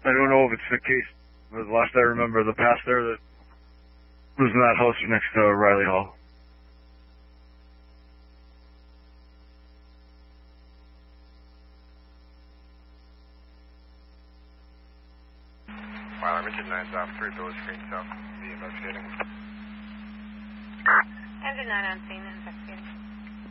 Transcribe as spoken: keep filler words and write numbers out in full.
I don't know if it's the case, but the last I remember, the pastor that was in that house next to Riley Hall. Wow, Richard nine's off three Village Green South. Be investigating. Engine nine on scene, investigating.